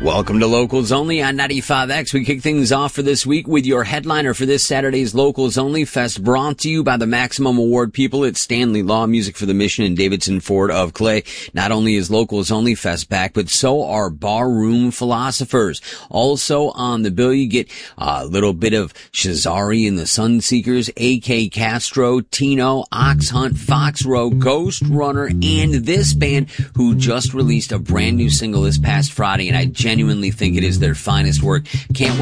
Welcome to Locals Only on 95X. We kick things off for this week with your headliner for this Saturday's Locals Only Fest, brought to you by the Maximum Award people at Stanley Law, music for the Mission, and Davidson Ford of Clay. Not only is Locals Only Fest back, but so are Barroom Philosophers. Also on the bill, you get a little bit of Shazari and the Sunseekers, A.K. Castro, Tino, Ox Hunt, Fox Row, Ghost Runner, and this band who just released a brand new single this past Friday, and I genuinely think it is their finest work. Can't wait